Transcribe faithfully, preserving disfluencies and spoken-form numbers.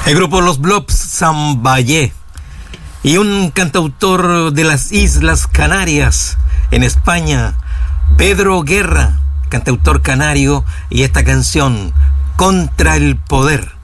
El grupo Los Blobs Zamballé y un cantautor de las Islas Canarias en España, Pedro Guerra, cantautor canario, y esta canción, Contra el Poder.